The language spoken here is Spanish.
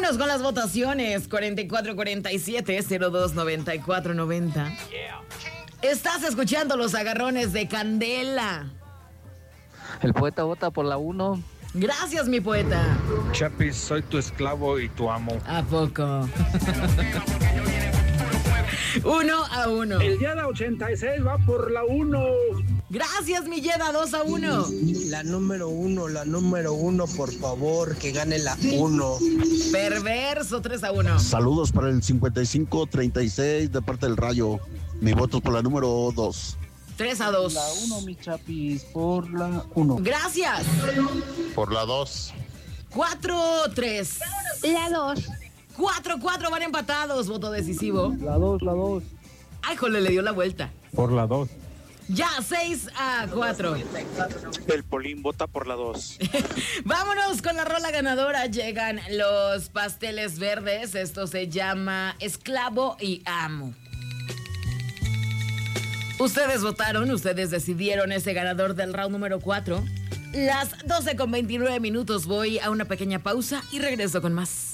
Vámonos con las votaciones. 4447-029490. Estás escuchando los agarrones de Candela. El poeta vota por la 1. Gracias, mi poeta. Chapis, soy tu esclavo y tu amo. ¿A poco? 1-1. El Yeda 86 va por la 1. Gracias, mi Yeda, 2-1. La número uno, por favor, que gane la 1. Perverso, 3-1. Saludos para el 5536 de parte del Rayo. Mi voto es por la número 2. 3-2. La 1, mi Chapis, por la 1. Gracias. Por la 2. 4-3. La 2. 4-4 van empatados. Voto decisivo. La 2. Ay, jole, le dio la vuelta. Por la 2. Ya, 6-4. El Polín vota por la 2. Vámonos con la rola ganadora. Llegan los Pasteles Verdes. Esto se llama Esclavo y Amo. Ustedes votaron, ustedes decidieron ese ganador del round número 4. Las 12:29 voy a una pequeña pausa y regreso con más.